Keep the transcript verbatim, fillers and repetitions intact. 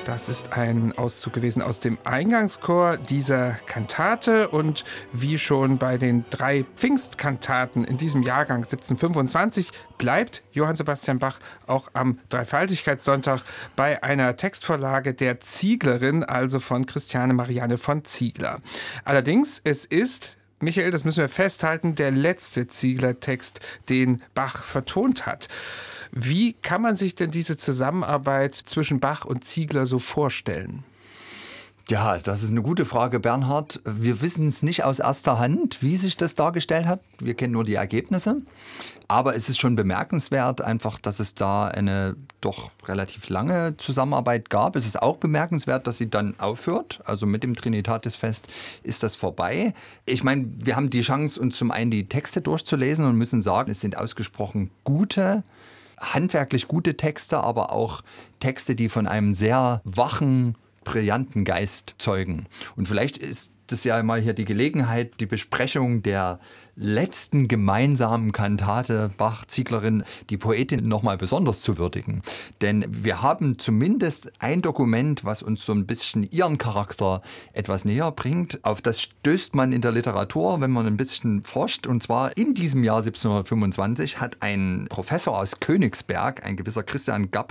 Das ist ein Auszug gewesen aus dem Eingangschor dieser Kantate. Und wie schon bei den drei Pfingstkantaten in diesem Jahrgang siebzehnhundertfünfundzwanzig bleibt Johann Sebastian Bach auch am Dreifaltigkeitssonntag bei einer Textvorlage der Zieglerin, also von Christiane Marianne von Ziegler. Allerdings, es ist, Michael, das müssen wir festhalten, der letzte Ziegler-Text, den Bach vertont hat. Wie kann man sich denn diese Zusammenarbeit zwischen Bach und Ziegler so vorstellen? Ja, das ist eine gute Frage, Bernhard. Wir wissen es nicht aus erster Hand, wie sich das dargestellt hat. Wir kennen nur die Ergebnisse. Aber es ist schon bemerkenswert, einfach, dass es da eine doch relativ lange Zusammenarbeit gab. Es ist auch bemerkenswert, dass sie dann aufhört. Also mit dem Trinitatisfest ist das vorbei. Ich meine, wir haben die Chance, uns zum einen die Texte durchzulesen und müssen sagen, es sind ausgesprochen gute, handwerklich gute Texte, aber auch Texte, die von einem sehr wachen, brillanten Geist zeugen. Und vielleicht ist das ja mal hier die Gelegenheit, die Besprechung der letzten gemeinsamen Kantate Bach-Zieglerin, die Poetin, nochmal besonders zu würdigen. Denn wir haben zumindest ein Dokument, was uns so ein bisschen ihren Charakter etwas näher bringt. Auf das stößt man in der Literatur, wenn man ein bisschen forscht. Und zwar in diesem Jahr siebzehnhundertfünfundzwanzig hat ein Professor aus Königsberg, ein gewisser Christian Gapp,